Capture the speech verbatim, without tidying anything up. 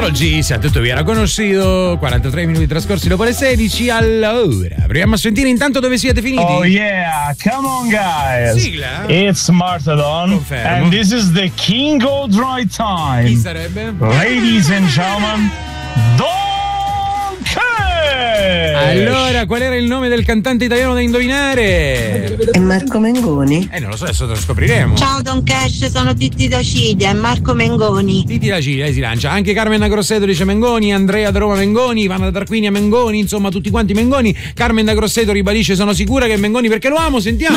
Carol G, se tutto vi era conosciuto. quarantatré minuti trascorsi dopo le sedici. Allora, proviamo a sentire intanto dove siete finiti. Oh yeah, come on guys. Sigla. It's Martedon. Confermo. And this is the King of Dry Time. Chi sarebbe? Ladies and gentlemen, Don Cash. Allora, qual era il nome del cantante italiano da indovinare? È Marco Mengoni? Eh, non lo so, adesso lo scopriremo. Ciao Don Cash, sono Titti da Ciglia e Marco Mengoni. Titti da Ciglia, lei si lancia. Anche Carmen da Grosseto dice Mengoni, Andrea da Roma Mengoni, Ivana da Tarquinia Mengoni, insomma tutti quanti Mengoni. Carmen da Grosseto ribadisce sono sicura che è Mengoni perché lo amo, sentiamo.